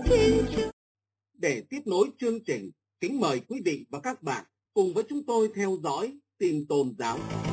Để tiếp nối chương trình, kính mời quý vị và các bạn cùng với chúng tôi theo dõi tin tôn giáo.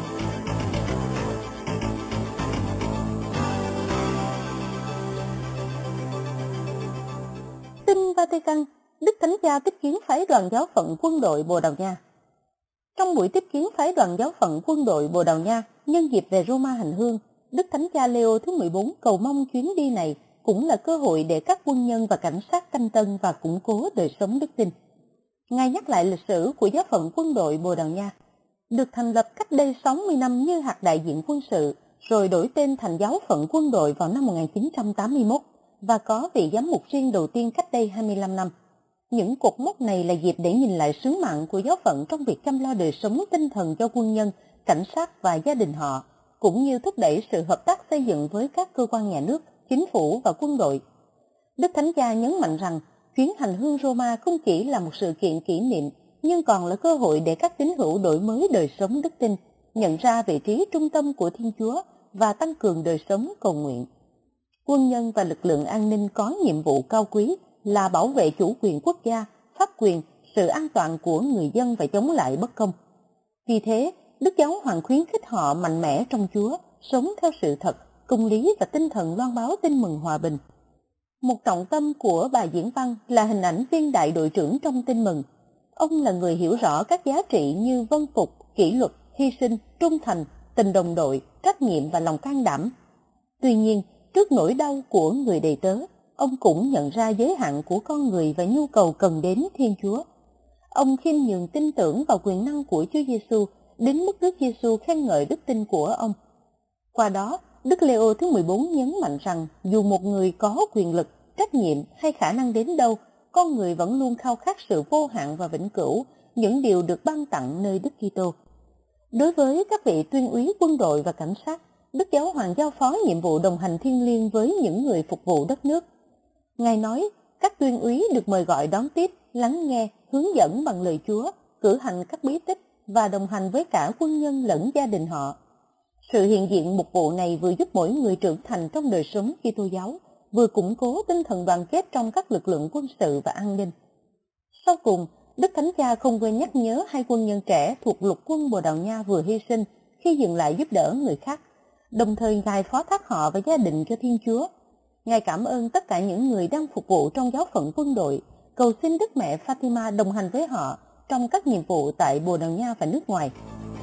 Tin Vatican, Đức Thánh Cha tiếp kiến phái đoàn giáo phận quân đội Bồ Đào Nha. Trong buổi tiếp kiến phái đoàn giáo phận quân đội Bồ Đào Nha nhân dịp về Roma hành hương, Đức Thánh Cha Leo thứ 14 cầu mong chuyến đi này cũng là cơ hội để các quân nhân và cảnh sát canh tân và củng cố đời sống đức tin. Ngài nhắc lại lịch sử của giáo phận quân đội Bồ Đào Nha, được thành lập cách đây 60 năm như hạt đại diện quân sự, rồi đổi tên thành giáo phận quân đội vào năm 1981 và có vị giám mục riêng đầu tiên cách đây 25 năm. Những cột mốc này là dịp để nhìn lại sứ mạng của giáo phận trong việc chăm lo đời sống tinh thần cho quân nhân, cảnh sát và gia đình họ, cũng như thúc đẩy sự hợp tác xây dựng với các cơ quan nhà nước, chính phủ và quân đội. Đức Thánh Cha nhấn mạnh rằng chuyến hành hương Roma không chỉ là một sự kiện kỷ niệm, nhưng còn là cơ hội để các tín hữu đổi mới đời sống đức tin, nhận ra vị trí trung tâm của Thiên Chúa và tăng cường đời sống cầu nguyện. Quân nhân và lực lượng an ninh có nhiệm vụ cao quý là bảo vệ chủ quyền quốc gia, pháp quyền, sự an toàn của người dân và chống lại bất công. Vì thế, Đức Giáo Hoàng khuyến khích họ mạnh mẽ trong Chúa, sống theo sự thật, công lý và tinh thần loan báo tin mừng hòa bình. Một trọng tâm của bài diễn văn là hình ảnh viên đại đội trưởng trong tin mừng. Ông là người hiểu rõ các giá trị như vâng phục, kỷ luật, hy sinh, trung thành, tình đồng đội, trách nhiệm và lòng can đảm. Tuy nhiên, trước nỗi đau của người đầy tớ, ông cũng nhận ra giới hạn của con người và nhu cầu cần đến Thiên Chúa. Ông khiêm nhường tin tưởng vào quyền năng của Chúa Giêsu đến mức Đức Giêsu khen ngợi đức tin của ông. Qua đó, Đức Leo thứ 14 nhấn mạnh rằng dù một người có quyền lực, trách nhiệm hay khả năng đến đâu, con người vẫn luôn khao khát sự vô hạn và vĩnh cửu, những điều được ban tặng nơi Đức Kitô. Đối với các vị tuyên úy quân đội và cảnh sát, Đức Giáo Hoàng giao phó nhiệm vụ đồng hành thiêng liêng với những người phục vụ đất nước. Ngài nói, các tuyên úy được mời gọi đón tiếp, lắng nghe, hướng dẫn bằng lời Chúa, cử hành các bí tích và đồng hành với cả quân nhân lẫn gia đình họ. Sự hiện diện mục vụ này vừa giúp mỗi người trưởng thành trong đời sống Kitô giáo, vừa củng cố tinh thần đoàn kết trong các lực lượng quân sự và an ninh. Sau cùng, Đức Thánh Cha không quên nhắc nhớ hai quân nhân trẻ thuộc lục quân Bồ Đào Nha vừa hy sinh khi dừng lại giúp đỡ người khác. Đồng thời Ngài phó thác họ và gia đình cho Thiên Chúa. Ngài cảm ơn tất cả những người đang phục vụ trong giáo phận quân đội, cầu xin Đức Mẹ Fatima đồng hành với họ trong các nhiệm vụ tại Bồ Đào Nha và nước ngoài.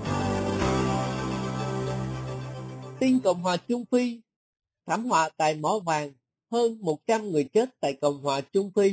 Tin Cộng hòa Trung Phi, thảm họa tại mỏ vàng, hơn 100 người chết tại Cộng hòa Trung Phi.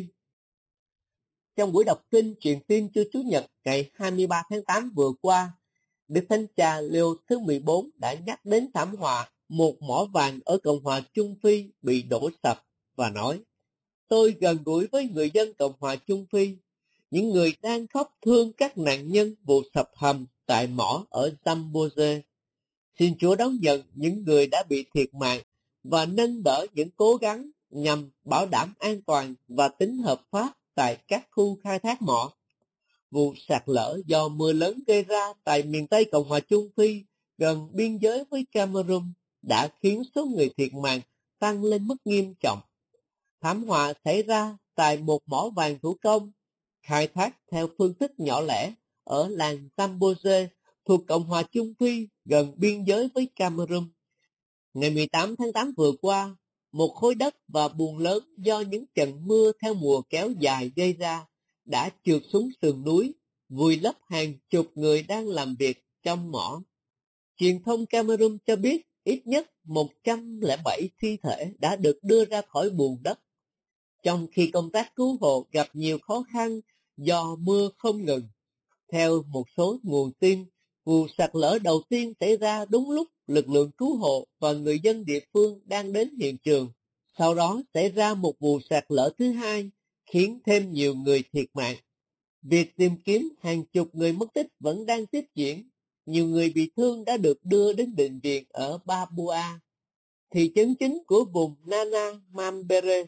Trong buổi đọc kinh truyền tin cho Chủ nhật ngày 23 tháng 8 vừa qua, Đức Thánh Cha Leo thứ 14 đã nhắc đến thảm họa một mỏ vàng ở Cộng hòa Trung Phi bị đổ sập và nói: Tôi gần gũi với người dân Cộng hòa Trung Phi, những người đang khóc thương các nạn nhân vụ sập hầm tại mỏ ở Zambeze. Xin Chúa đón nhận những người đã bị thiệt mạng và nâng đỡ những cố gắng nhằm bảo đảm an toàn và tính hợp pháp tại các khu khai thác mỏ. Vụ sạt lở do mưa lớn gây ra tại miền Tây Cộng hòa Trung Phi gần biên giới với Cameroon đã khiến số người thiệt mạng tăng lên mức nghiêm trọng. Thảm họa xảy ra tại một mỏ vàng thủ công khai thác theo phương thức nhỏ lẻ ở làng Zambeze thuộc Cộng hòa Trung Phi gần biên giới với Cameroon. Ngày 18 tháng 8 vừa qua, một khối đất và bùn lớn do những trận mưa theo mùa kéo dài gây ra đã trượt xuống sườn núi, vùi lấp hàng chục người đang làm việc trong mỏ. Truyền thông Cameroon cho biết ít nhất 107 thi thể đã được đưa ra khỏi bùn đất, trong khi công tác cứu hộ gặp nhiều khó khăn do mưa không ngừng. Theo một số nguồn tin, vụ sạt lở đầu tiên xảy ra đúng lúc lực lượng cứu hộ và người dân địa phương đang đến hiện trường. Sau đó xảy ra một vụ sạt lở thứ hai, khiến thêm nhiều người thiệt mạng. Việc tìm kiếm hàng chục người mất tích vẫn đang tiếp diễn. Nhiều người bị thương đã được đưa đến bệnh viện ở Babua, thị trấn chính của vùng Nana Mambere.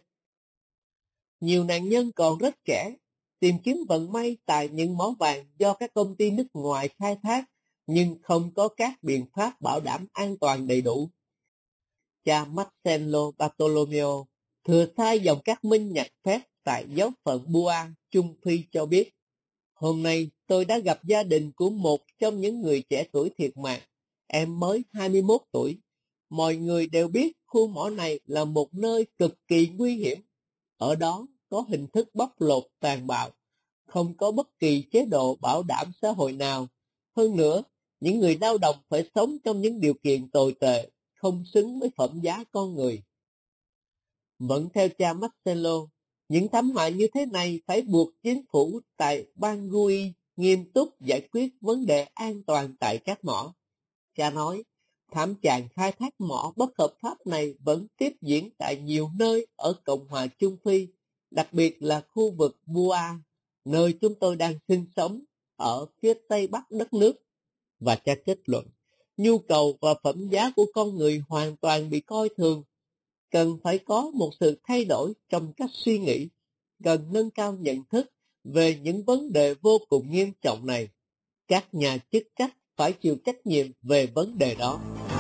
Nhiều nạn nhân còn rất trẻ, tìm kiếm vận may tại những mỏ vàng do các công ty nước ngoài khai thác, nhưng không có các biện pháp bảo đảm an toàn đầy đủ. Cha Marcelo Bartolomeo thừa sai dòng các minh nhật phép tại giáo phận Bua, Trung Phi cho biết: hôm nay tôi đã gặp gia đình của một trong những người trẻ tuổi thiệt mạng. Em mới 21 tuổi. Mọi người đều biết khu mỏ này là một nơi cực kỳ nguy hiểm. Ở đó có hình thức bóc lột tàn bạo, không có bất kỳ chế độ bảo đảm xã hội nào. Hơn nữa, những người lao động phải sống trong những điều kiện tồi tệ, không xứng với phẩm giá con người. Vẫn theo cha Marcelo, những thảm họa như thế này phải buộc chính phủ tại Bangui nghiêm túc giải quyết vấn đề an toàn tại các mỏ. Cha nói, thảm trạng khai thác mỏ bất hợp pháp này vẫn tiếp diễn tại nhiều nơi ở Cộng hòa Trung Phi, đặc biệt là khu vực Bua, nơi chúng tôi đang sinh sống, ở phía tây bắc đất nước. Và cha kết luận, nhu cầu và phẩm giá của con người hoàn toàn bị coi thường. Cần phải có một sự thay đổi trong cách suy nghĩ, cần nâng cao nhận thức về những vấn đề vô cùng nghiêm trọng này. Các nhà chức trách phải chịu trách nhiệm về vấn đề đó.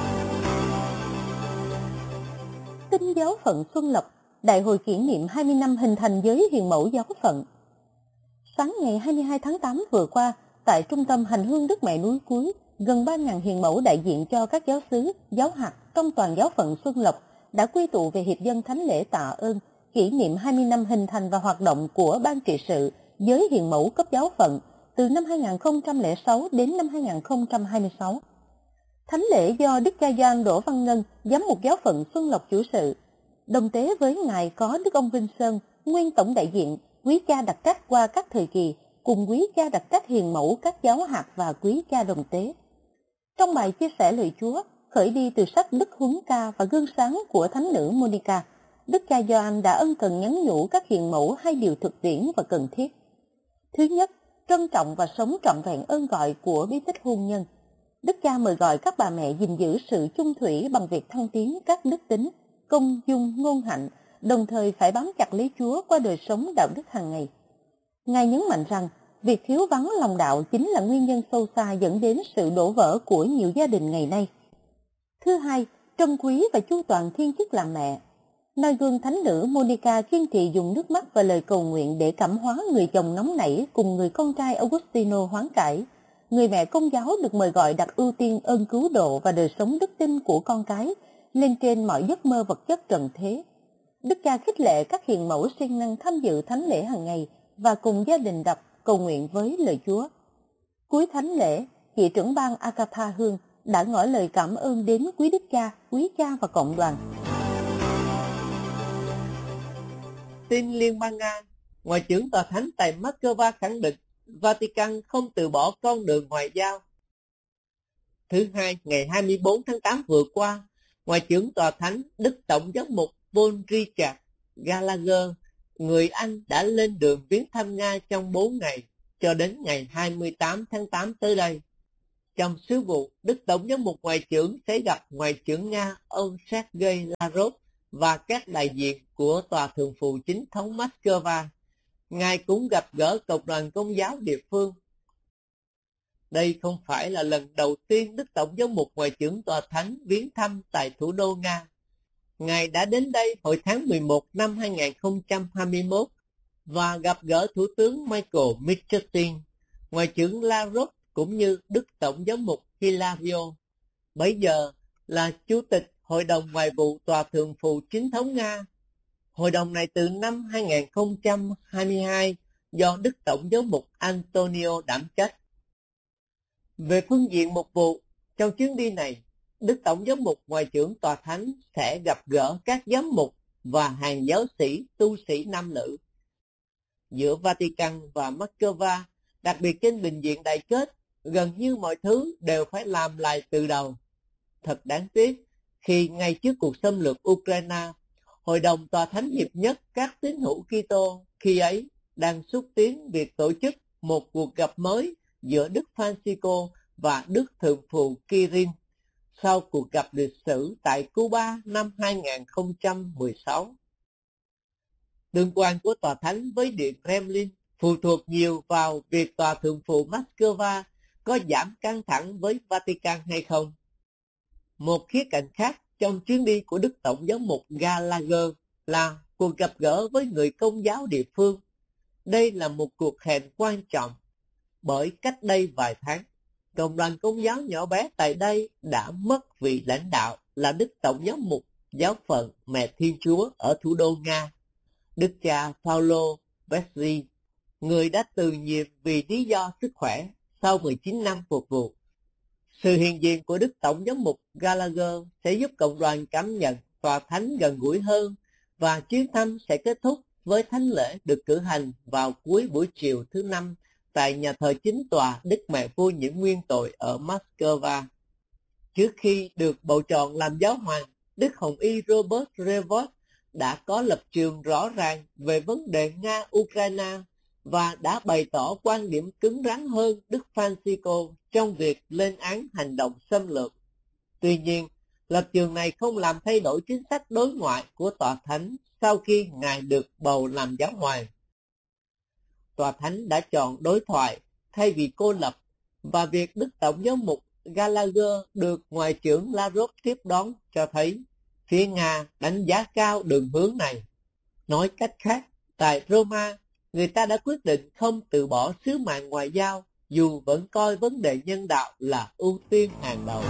Tin giáo phận Xuân Lộc, đại hội kỷ niệm 20 năm hình thành giới hiền mẫu giáo phận. Sáng ngày 22 tháng 8 vừa qua, tại trung tâm hành hương Đức Mẹ núi Cuối, gần 3.000 hiền mẫu đại diện cho các giáo xứ, giáo hạt trong toàn giáo phận Xuân Lộc đã quy tụ về hiệp dân thánh lễ tạ ơn kỷ niệm 20 năm hình thành và hoạt động của Ban trị sự giới hiền mẫu cấp giáo phận từ năm 2006 đến năm 2026. Thánh lễ do Đức cha Gioan Đỗ Văn Ngân, giám mục giáo phận Xuân Lộc chủ sự. Đồng tế với ngài có Đức ông Vinh Sơn, nguyên tổng đại diện, quý cha đặc trách qua các thời kỳ, cùng quý cha đặc trách hiền mẫu các giáo hạt và quý cha đồng tế. Trong bài chia sẻ lời Chúa, khởi đi từ sách Đức Huấn Ca và Gương Sáng của Thánh nữ Monica, Đức cha Gioan đã ân cần nhắn nhủ các hiền mẫu hai điều thực tiễn và cần thiết. Thứ nhất, trân trọng và sống trọn vẹn ơn gọi của bí tích hôn nhân. Đức cha mời gọi các bà mẹ gìn giữ sự chung thủy bằng việc thăng tiến các đức tính, công dung, ngôn hạnh, đồng thời phải bám chặt lấy Chúa qua đời sống đạo đức hàng ngày. Ngài nhấn mạnh rằng, việc thiếu vắng lòng đạo chính là nguyên nhân sâu xa dẫn đến sự đổ vỡ của nhiều gia đình ngày nay. Thứ hai, trân quý và chu toàn thiên chức làm mẹ. Noi gương thánh nữ Monica kiên trì dùng nước mắt và lời cầu nguyện để cảm hóa người chồng nóng nảy cùng người con trai Augustino hoán cải. Người mẹ công giáo được mời gọi đặt ưu tiên ơn cứu độ và đời sống đức tin của con cái lên trên mọi giấc mơ vật chất trần thế. Đức cha khích lệ các hiền mẫu siêng năng tham dự thánh lễ hàng ngày và cùng gia đình đọc cầu nguyện với lời Chúa. Cuối thánh lễ, chị trưởng ban Agatha Hương đã ngỏ lời cảm ơn đến quý đức cha, quý cha và cộng đoàn. Tin Liên bang Nga, Ngoại trưởng Tòa Thánh tại Moscow khẳng định Vatican không từ bỏ con đường ngoại giao. Thứ Hai, ngày 24 tháng 8 vừa qua, Ngoại trưởng Tòa Thánh Đức Tổng giám mục Paul Richard Gallagher, người Anh đã lên đường viếng thăm Nga trong 4 ngày, cho đến ngày 28 tháng 8 tới đây. Trong sứ vụ, Đức Tổng giám mục Ngoại trưởng sẽ gặp Ngoại trưởng Nga ông Sergei Lavrov và các đại diện của Tòa Thượng phụ Chính thống Moscow. Ngài cũng gặp gỡ cộng đoàn Công giáo địa phương. Đây không phải là lần đầu tiên Đức Tổng giám mục Ngoại trưởng Tòa Thánh viếng thăm tại thủ đô Nga. Ngài đã đến đây hồi tháng 11 năm 2021 và gặp gỡ Thủ tướng Michael Mishustin, Ngoại trưởng Lavrov cũng như Đức Tổng giám mục Hilario, bấy giờ là Chủ tịch Hội đồng Ngoại vụ Tòa Thượng phụ Chính thống Nga. Hội đồng này từ năm 2022 do Đức Tổng giám mục Antonio đảm trách. Về phương diện mục vụ, trong chuyến đi này, Đức Tổng giám mục Ngoại trưởng Tòa Thánh sẽ gặp gỡ các giám mục và hàng giáo sĩ, tu sĩ nam nữ. Giữa Vatican và Moscow, đặc biệt trên bình diện đại kết, gần như mọi thứ đều phải làm lại từ đầu. Thật đáng tiếc, khi ngay trước cuộc xâm lược Ukraine, Hội đồng Tòa Thánh hiệp nhất các tín hữu Kitô khi ấy đang xúc tiến việc tổ chức một cuộc gặp mới giữa Đức Francisco và Đức Thượng phụ Kirill sau cuộc gặp lịch sử tại Cuba năm 2016. Tương quan của Tòa Thánh với Điện Kremlin phụ thuộc nhiều vào việc Tòa Thượng phụ Moscow có giảm căng thẳng với Vatican hay không. Một khía cạnh khác trong chuyến đi của Đức Tổng giám mục Gallagher là cuộc gặp gỡ với người Công giáo địa phương. Đây là một cuộc hẹn quan trọng, bởi cách đây vài tháng, cộng đoàn Công giáo nhỏ bé tại đây đã mất vị lãnh đạo là Đức Tổng giám mục giáo phận Mẹ Thiên Chúa ở thủ đô Nga, Đức cha Paulo Vesely, người đã từ nhiệm vì lý do sức khỏe sau 19 năm phục vụ. Sự hiện diện của Đức Tổng giám mục Gallagher sẽ giúp cộng đoàn cảm nhận tòa thánh gần gũi hơn, và chuyến thăm sẽ kết thúc với thánh lễ được cử hành vào cuối buổi chiều thứ Năm tại nhà thờ chính tòa Đức Mẹ Vô Nhiễm Nguyên Tội ở Moscow. Trước khi được bầu chọn làm giáo hoàng, Đức Hồng Y Robert Revot đã có lập trường rõ ràng về vấn đề Nga-Ukraine và đã bày tỏ quan điểm cứng rắn hơn Đức Francisco trong việc lên án hành động xâm lược. Tuy nhiên, lập trường này không làm thay đổi chính sách đối ngoại của Tòa Thánh sau khi Ngài được bầu làm giáo hoàng. Tòa Thánh đã chọn đối thoại thay vì cô lập, và việc Đức Tổng giám mục Gallagher được Ngoại trưởng Lavrov tiếp đón cho thấy phía Nga đánh giá cao đường hướng này. Nói cách khác, tại Roma, người ta đã quyết định không từ bỏ sứ mạng ngoại giao, dù vẫn coi vấn đề nhân đạo là ưu tiên hàng đầu.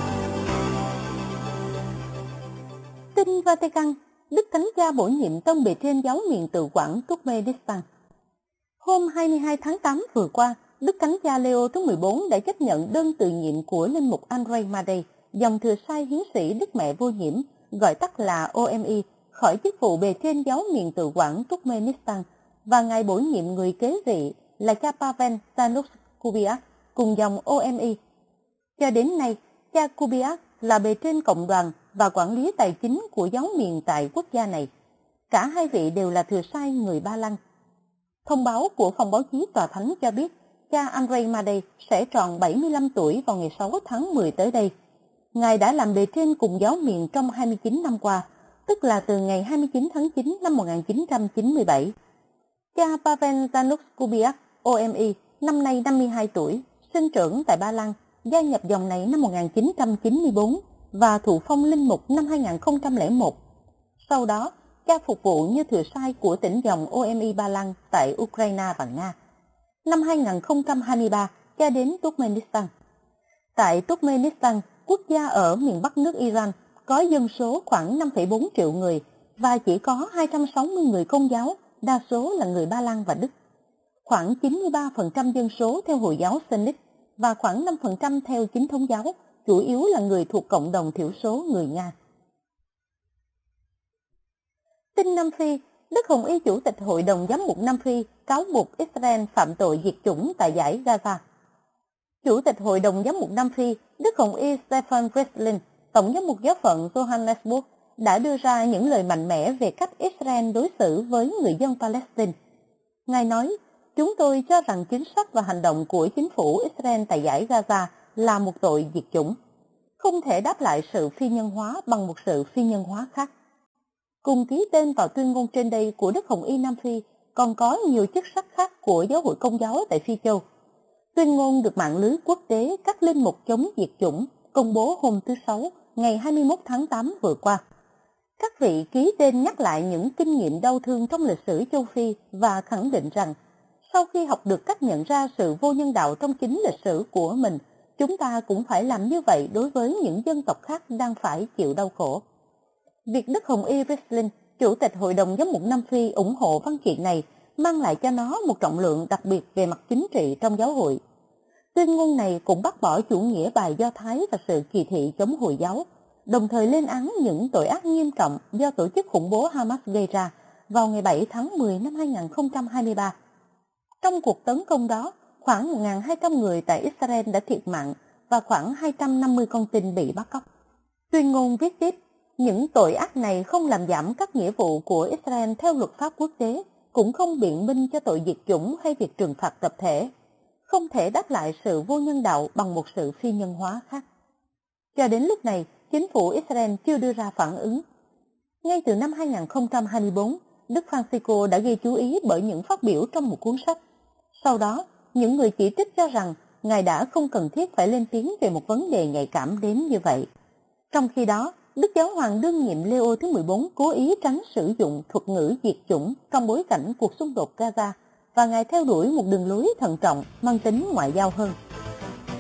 Tin Vatican, Đức Thánh Cha bổ nhiệm tông bề trên giáo miền tự quản Turkmenistan. Hôm 22 tháng 8 vừa qua, Đức Thánh Cha Leo thứ 14 đã chấp nhận đơn từ nhiệm của linh mục Andrei Madej, dòng thừa sai hiến sĩ Đức Mẹ Vô Nhiễm, gọi tắt là OMI, khỏi chức vụ bề trên giáo miền tự quản Turkmenistan, và Ngài bổ nhiệm người kế vị là cha Pavel Stanush Kubiak cùng dòng OMI. Cho đến nay, cha Kubiak là bề trên cộng đoàn và quản lý tài chính của giáo miền tại quốc gia này. Cả hai vị đều là thừa sai người Ba Lan. Thông báo của phòng báo chí Tòa Thánh cho biết cha Andrei Madej sẽ tròn 75 tuổi vào ngày 6 tháng 10 tới đây. Ngài đã làm bề trên cùng giáo miền trong 29 năm qua, tức là từ ngày 29 tháng 9 năm 1997. Cha Pavel Stanush Kubiak, OMI, năm nay 52 tuổi, sinh trưởng tại Ba Lan, gia nhập dòng này năm 1994 và thụ phong linh mục năm 2001. Sau đó, cha phục vụ như thừa sai của tỉnh dòng OMI Ba Lan tại Ukraine và Nga. Năm 2023, cha đến Turkmenistan. Tại Turkmenistan, quốc gia ở miền bắc nước Iran, có dân số khoảng 5,4 triệu người và chỉ có 260 người Công giáo, đa số là người Ba Lan và Đức. Khoảng 93% dân số theo Hồi giáo Sunni và khoảng 5% theo Chính thống giáo, chủ yếu là người thuộc cộng đồng thiểu số người Nga. Tin Nam Phi, Đức Hồng Y Chủ tịch Hội đồng Giám mục Nam Phi cáo buộc Israel phạm tội diệt chủng tại dải Gaza. Chủ tịch Hội đồng Giám mục Nam Phi, Đức Hồng Y Stefan Breslin, Tổng giám mục giáo phận Johannesburg, đã đưa ra những lời mạnh mẽ về cách Israel đối xử với người dân Palestine. Ngài nói, chúng tôi cho rằng chính sách và hành động của chính phủ Israel tại dải Gaza là một tội diệt chủng. Không thể đáp lại sự phi nhân hóa bằng một sự phi nhân hóa khác. Cùng ký tên vào tuyên ngôn trên đây của Đức Hồng Y Nam Phi còn có nhiều chức sắc khác của Giáo hội Công giáo tại Phi Châu. Tuyên ngôn được mạng lưới quốc tế các linh mục chống diệt chủng công bố hôm thứ Sáu, ngày 21 tháng 8 vừa qua. Các vị ký tên nhắc lại những kinh nghiệm đau thương trong lịch sử châu Phi và khẳng định rằng, sau khi học được cách nhận ra sự vô nhân đạo trong chính lịch sử của mình, chúng ta cũng phải làm như vậy đối với những dân tộc khác đang phải chịu đau khổ. Việc Đức Hồng Y Breslin, Chủ tịch Hội đồng Giám mục Nam Phi ủng hộ văn kiện này mang lại cho nó một trọng lượng đặc biệt về mặt chính trị trong giáo hội. Tuyên ngôn này cũng bác bỏ chủ nghĩa bài Do Thái và sự kỳ thị chống Hồi giáo, đồng thời lên án những tội ác nghiêm trọng do tổ chức khủng bố Hamas gây ra vào ngày 7 tháng 10 năm 2023. Trong cuộc tấn công đó, khoảng 1.200 người tại Israel đã thiệt mạng và khoảng 250 con tin bị bắt cóc. Tuyên ngôn viết tiếp, những tội ác này không làm giảm các nghĩa vụ của Israel theo luật pháp quốc tế, cũng không biện minh cho tội diệt chủng hay việc trừng phạt tập thể, không thể đáp lại sự vô nhân đạo bằng một sự phi nhân hóa khác. Cho đến lúc này, chính phủ Israel chưa đưa ra phản ứng. Ngay từ năm 2024, Đức Francisco đã gây chú ý bởi những phát biểu trong một cuốn sách. Sau đó, những người chỉ trích cho rằng Ngài đã không cần thiết phải lên tiếng về một vấn đề nhạy cảm đến như vậy. Trong khi đó, Đức Giáo hoàng đương nhiệm Leo thứ 14 cố ý tránh sử dụng thuật ngữ diệt chủng trong bối cảnh cuộc xung đột Gaza và Ngài theo đuổi một đường lối thận trọng mang tính ngoại giao hơn.